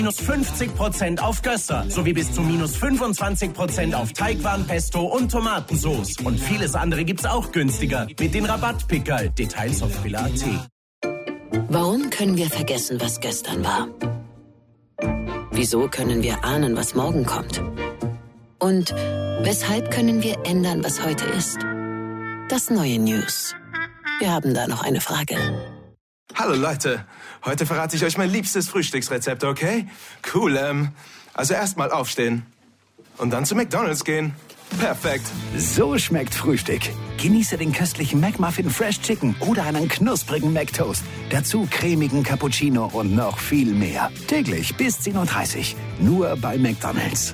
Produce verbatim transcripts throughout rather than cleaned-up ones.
Minus fünfzig Prozent auf Gösser sowie bis zu minus fünfundzwanzig Prozent auf Teigwaren, Pesto und Tomatensauce. Und vieles andere gibt's auch günstiger mit den Rabattpickerl. Details auf billa punkt at. Warum können wir vergessen, was gestern war? Wieso können wir ahnen, was morgen kommt? Und weshalb können wir ändern, was heute ist? Das neue News. Wir haben da noch eine Frage. Hallo Leute, heute verrate ich euch mein liebstes Frühstücksrezept, okay? Cool, ähm, also erstmal aufstehen und dann zu McDonald's gehen. Perfekt. So schmeckt Frühstück. Genieße den köstlichen McMuffin Fresh Chicken oder einen knusprigen McToast. Dazu cremigen Cappuccino und noch viel mehr. Täglich bis zehn Uhr dreißig. Nur bei McDonald's.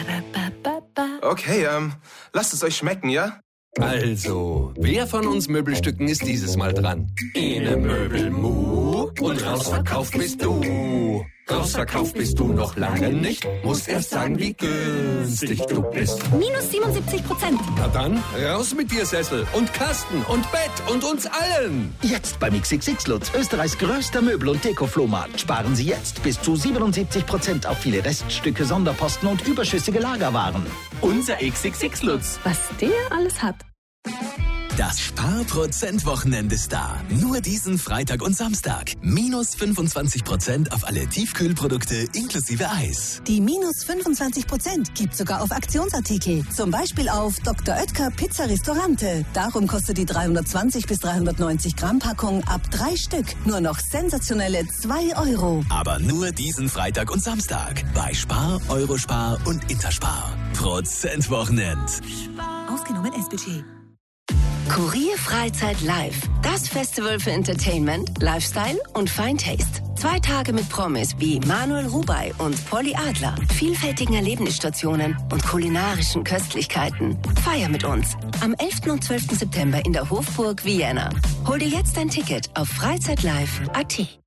Okay, ähm, lasst es euch schmecken, ja? Also, wer von uns Möbelstücken ist dieses Mal dran? Ene Möbelmu und rausverkauft bist du. Rausverkauft bist du noch lange nicht. Musst erst sagen, wie günstig du bist. Minus siebenundsiebzig Prozent. Na dann, raus mit dir, Sessel und Kasten und Bett und uns allen. Jetzt beim X X X Lutz, Österreichs größter Möbel- und Deko-Flohmarkt. Sparen Sie jetzt bis zu siebenundsiebzig Prozent auf viele Reststücke, Sonderposten und überschüssige Lagerwaren. Unser X X X Lutz. Was der alles hat. Das Sparprozent-Wochenende ist da. Nur diesen Freitag und Samstag. Minus fünfundzwanzig Prozent auf alle Tiefkühlprodukte inklusive Eis. Die minus fünfundzwanzig Prozent gibt sogar auf Aktionsartikel. Zum Beispiel auf Doktor Oetker Pizza Restaurante. Darum kostet die dreihundertzwanzig bis dreihundertneunzig Gramm Packung ab drei Stück nur noch sensationelle zwei Euro. Aber nur diesen Freitag und Samstag. Bei Spar, Eurospar und Interspar. Prozentwochenend. Ausgenommen S-Budget. Kurier Freizeit Live. Das Festival für Entertainment, Lifestyle und Fine Taste. Zwei Tage mit Promis wie Manuel Rubey und Polly Adler, vielfältigen Erlebnisstationen und kulinarischen Köstlichkeiten. Feier mit uns am elften und zwölften September in der Hofburg Vienna. Hol dir jetzt ein Ticket auf freizeitlive punkt at.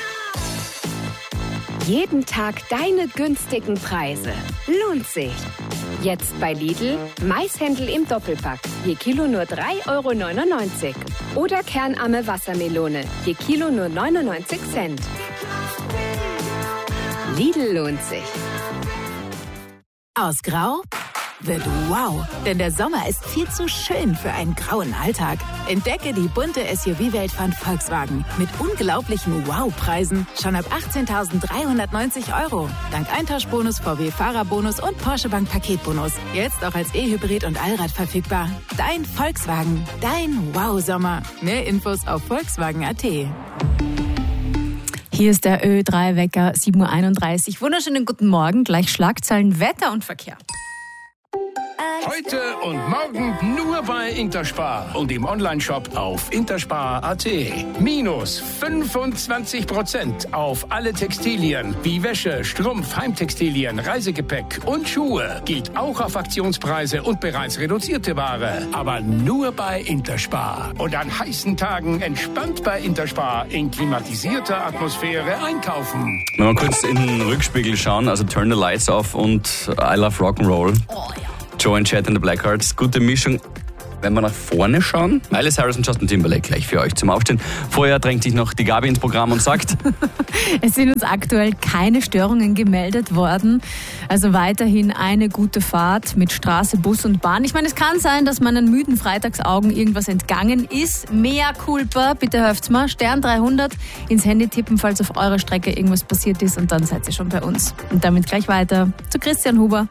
Jeden Tag deine günstigen Preise. Lohnt sich. Jetzt bei Lidl Maishändel im Doppelpack. Je Kilo nur drei Euro neunundneunzig. Oder kernarme Wassermelone. Je Kilo nur neunundneunzig Cent. Lidl lohnt sich. Aus Grau wird wow, denn der Sommer ist viel zu schön für einen grauen Alltag. Entdecke die bunte S U V-Welt von Volkswagen mit unglaublichen Wow-Preisen schon ab achtzehntausenddreihundertneunzig Euro. Dank Eintauschbonus, V W-Fahrerbonus und Porsche Bank Paketbonus. Jetzt auch als E-Hybrid und Allrad verfügbar. Dein Volkswagen, dein Wow-Sommer. Mehr Infos auf volkswagen punkt at. Hier ist der Ö drei Wecker, sieben Uhr einunddreißig. Wunderschönen guten Morgen, gleich Schlagzeilen, Wetter und Verkehr. Heute und morgen nur bei Interspar und im Onlineshop auf interspar punkt at. Minus fünfundzwanzig Prozent auf alle Textilien wie Wäsche, Strumpf, Heimtextilien, Reisegepäck und Schuhe. Gilt auch auf Aktionspreise und bereits reduzierte Ware. Aber nur bei Interspar. Und an heißen Tagen entspannt bei Interspar in klimatisierter Atmosphäre einkaufen. Wenn wir kurz in den Rückspiegel schauen, also Turn the Lights Off und I Love Rock'n'Roll. Oh ja. Joe and Chad and the Blackhearts, gute Mischung. Wenn wir nach vorne schauen, Miley Cyrus und Justin Timberlake gleich für euch zum Aufstehen. Vorher drängt sich noch die Gabi ins Programm und sagt... Es sind uns aktuell keine Störungen gemeldet worden. Also weiterhin eine gute Fahrt mit Straße, Bus und Bahn. Ich meine, es kann sein, dass meinen müden Freitagsaugen irgendwas entgangen ist. Mea culpa, bitte helft's mal. Stern dreihundert ins Handy tippen, falls auf eurer Strecke irgendwas passiert ist. Und dann seid ihr schon bei uns. Und damit gleich weiter zu Christian Huber.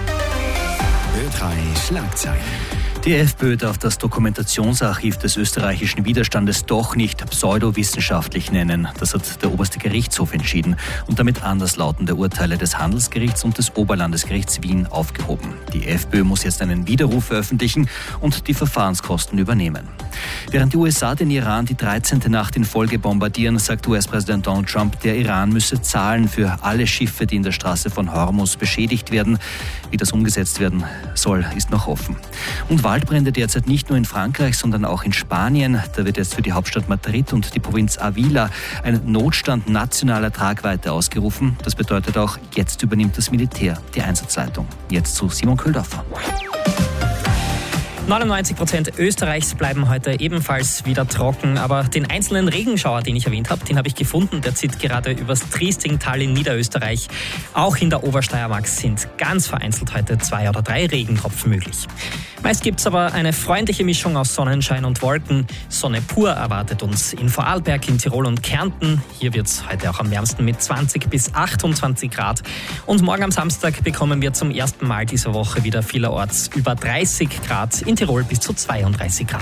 Ö drei Schlagzeilen. Die FPÖ darf das Dokumentationsarchiv des österreichischen Widerstandes doch nicht pseudowissenschaftlich nennen. Das hat der oberste Gerichtshof entschieden und damit anderslautende Urteile des Handelsgerichts und des Oberlandesgerichts Wien aufgehoben. Die FPÖ muss jetzt einen Widerruf veröffentlichen und die Verfahrenskosten übernehmen. Während die U S A den Iran die dreizehnte Nacht in Folge bombardieren, sagt U S-Präsident Donald Trump, der Iran müsse zahlen für alle Schiffe, die in der Straße von Hormuz beschädigt werden. Wie das umgesetzt werden soll, ist noch offen. Und Waldbrände derzeit nicht nur in Frankreich, sondern auch in Spanien. Da wird jetzt für die Hauptstadt Madrid und die Provinz Avila ein Notstand nationaler Tragweite ausgerufen. Das bedeutet auch, jetzt übernimmt das Militär die Einsatzleitung. Jetzt zu Simon Köhldorfer. neunundneunzig Prozent Österreichs bleiben heute ebenfalls wieder trocken, aber den einzelnen Regenschauer, den ich erwähnt habe, den habe ich gefunden. Der zieht gerade übers Triestingtal in Niederösterreich. Auch in der Obersteiermark sind ganz vereinzelt heute zwei oder drei Regentropfen möglich. Meist gibt es aber eine freundliche Mischung aus Sonnenschein und Wolken. Sonne pur erwartet uns in Vorarlberg, in Tirol und Kärnten. Hier wird es heute auch am wärmsten mit zwanzig bis achtundzwanzig Grad. Und morgen am Samstag bekommen wir zum ersten Mal diese Woche wieder vielerorts über dreißig Grad, in Tirol bis zu zweiunddreißig Grad.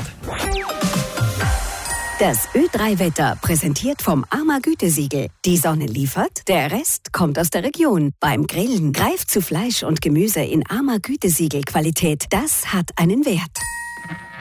Das Ö drei Wetter präsentiert vom AMA Gütesiegel. Die Sonne liefert, der Rest kommt aus der Region. Beim Grillen greift zu Fleisch und Gemüse in AMA Gütesiegel Qualität. Das hat einen Wert.